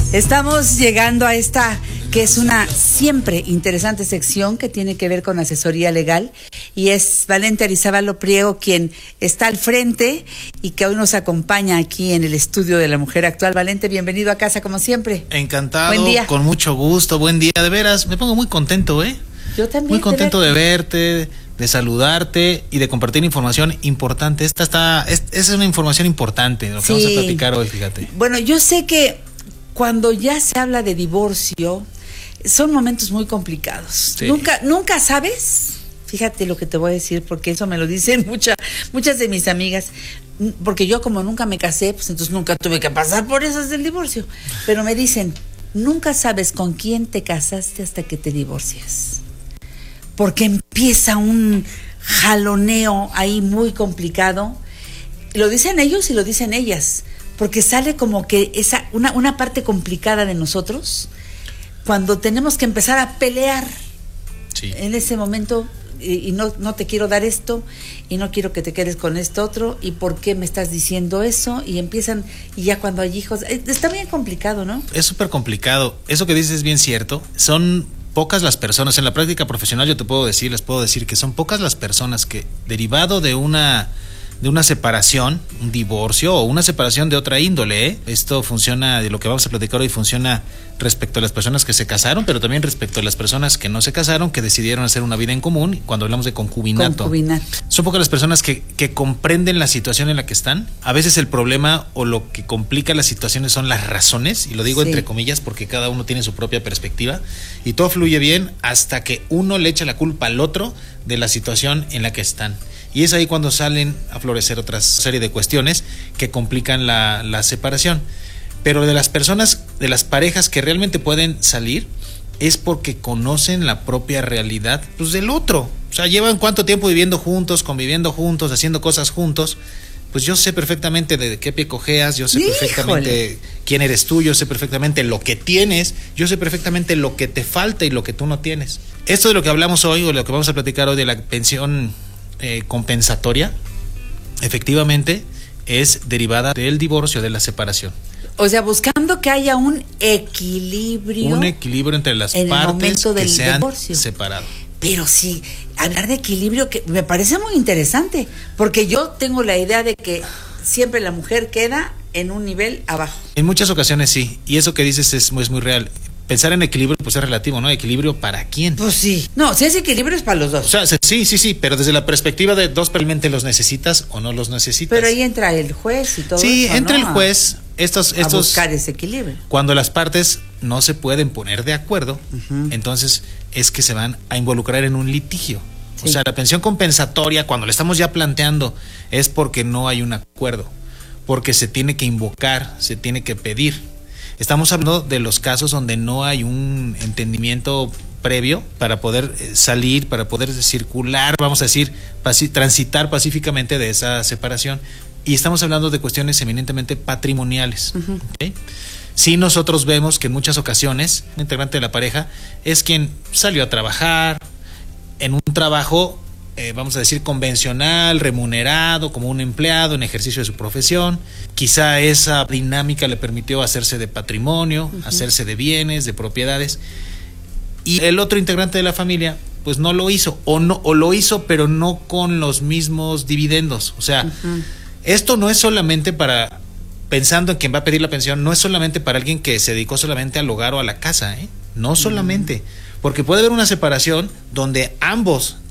Estamos llegando a esta que es una siempre interesante sección que tiene que ver con asesoría legal, y es Valente Arizabalo Priego quien está al frente y que hoy nos acompaña aquí en el estudio de La Mujer Actual. Valente, bienvenido a casa como siempre. Encantado, buen día. Con mucho gusto, buen día, de veras, me pongo muy contento, Yo también. Muy contento de verte, de saludarte y de compartir información importante. Esa es una información importante, lo que vamos a platicar hoy, fíjate. Bueno, yo sé que cuando ya se habla de divorcio, son momentos muy complicados. Sí. Nunca sabes, fíjate lo que te voy a decir, porque eso me lo dicen muchas de mis amigas, porque yo como nunca me casé, pues entonces nunca tuve que pasar por esas del divorcio, pero me dicen, nunca sabes con quién te casaste hasta que te divorcias, porque empieza un jaloneo ahí muy complicado. Lo dicen ellos y lo dicen ellas, porque sale como que una parte complicada de nosotros cuando tenemos que empezar a pelear. Sí. En ese momento, y no te quiero dar esto, y no quiero que te quedes con esto otro, y por qué me estás diciendo eso, y empiezan, y ya cuando hay hijos, está bien complicado, ¿no? Es súper complicado, eso que dices es bien cierto, son pocas las personas, en la práctica profesional les puedo decir que son pocas las personas que, derivado de una separación, un divorcio o una separación de otra índole, esto funciona, de lo que vamos a platicar hoy, funciona respecto a las personas que se casaron, pero también respecto a las personas que no se casaron, que decidieron hacer una vida en común, cuando hablamos de concubinato. Son pocas las personas que comprenden la situación en la que están. A veces el problema o lo que complica las situaciones son las razones, y lo digo entre comillas porque cada uno tiene su propia perspectiva, y todo fluye bien hasta que uno le echa la culpa al otro de la situación en la que están. Y es ahí cuando salen a florecer otra serie de cuestiones que complican la separación. Pero de las personas, de las parejas que realmente pueden salir, es porque conocen la propia realidad, pues, del otro. O sea, llevan cuánto tiempo viviendo juntos, conviviendo juntos, haciendo cosas juntos. Pues yo sé perfectamente de qué pie cojeas, yo sé perfectamente quién eres tú, yo sé perfectamente lo que tienes, yo sé perfectamente lo que te falta y lo que tú no tienes. Esto de lo que hablamos hoy, o de lo que vamos a platicar hoy, de la pensión compensatoria, efectivamente es derivada del divorcio, de la separación. O sea, buscando que haya un equilibrio entre las partes que se han separado. Pero sí, hablar de equilibrio que me parece muy interesante, porque yo tengo la idea de que siempre la mujer queda en un nivel abajo. En muchas ocasiones sí, y eso que dices es muy real. Pensar en equilibrio pues es relativo, ¿no? ¿Equilibrio para quién? Pues sí. No, si es equilibrio es para los dos. O sea, sí, pero desde la perspectiva de dos, ¿realmente los necesitas o no los necesitas? Pero ahí entra el juez y todo eso, sí, entra el juez, estos a buscar ese equilibrio. Cuando las partes no se pueden poner de acuerdo, entonces es que se van a involucrar en un litigio. Sí. O sea, la pensión compensatoria, cuando le estamos ya planteando, es porque no hay un acuerdo, porque se tiene que invocar, se tiene que pedir. Estamos hablando de los casos donde no hay un entendimiento previo para poder salir, para poder circular, vamos a decir, transitar pacíficamente de esa separación. Y estamos hablando de cuestiones eminentemente patrimoniales. ¿Okay? Sí, nosotros vemos que en muchas ocasiones un integrante de la pareja es quien salió a trabajar en un trabajo, vamos a decir, convencional, remunerado, como un empleado en ejercicio de su profesión. Quizá esa dinámica le permitió hacerse de patrimonio, hacerse de bienes, de propiedades. Y el otro integrante de la familia, pues no lo hizo, o lo hizo, pero no con los mismos dividendos. O sea, esto no es solamente para, pensando en quien va a pedir la pensión, no es solamente para alguien que se dedicó solamente al hogar o a la casa, no solamente, porque puede haber una separación donde ambos